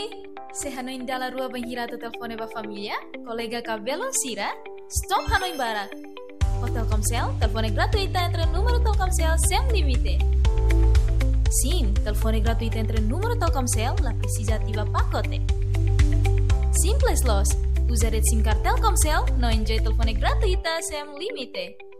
Se Hanoi indala rua banhirata telefone ba família, colega cabelo Sira, stop Hanoi Barak. Hotel Telkomsel, telefone gratuita entre número Telkomsel sem limite. Sim, telefone gratuito entre número Telkomsel, la precisa ativa pacote. Simples los, usa rede SIM card Telkomsel, no enjoy telefone gratuita sem limite.